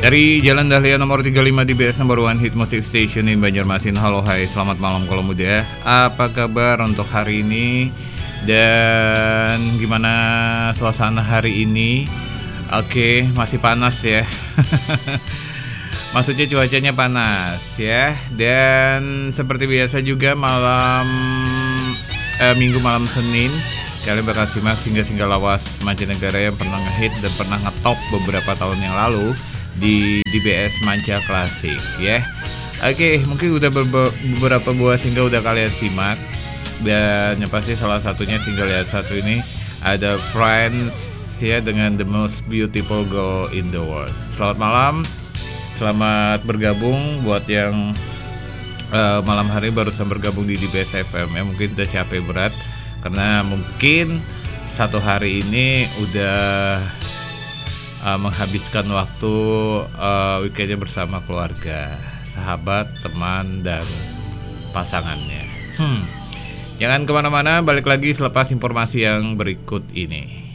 Dari Jalan Dahlia nomor 35 di BS Number One Hit Music Station in Banjarmasin. Halo, hai, selamat malam kalau muda. Apa kabar untuk hari ini? Dan gimana suasana hari ini? Oke, masih panas ya. Maksudnya cuacanya panas ya. Dan seperti biasa juga Minggu malam Senin, kalian bakal simak singgah-singgah lawas mancanegara yang pernah ngehit dan pernah ngetop beberapa tahun yang lalu di DBS Manca Klasik ya. Oke, mungkin udah beberapa buah single udah kalian simak. Dan yang pasti salah satunya single yang satu ini ada Friends ya, dengan The Most Beautiful Girl in the World. Selamat malam, selamat bergabung buat yang malam hari barusan bergabung di DBS FM ya. Mungkin udah capek berat karena mungkin satu hari ini udah menghabiskan waktu weekendnya bersama keluarga, sahabat, teman, dan pasangannya. Jangan kemana-mana, balik lagi selepas informasi yang berikut ini.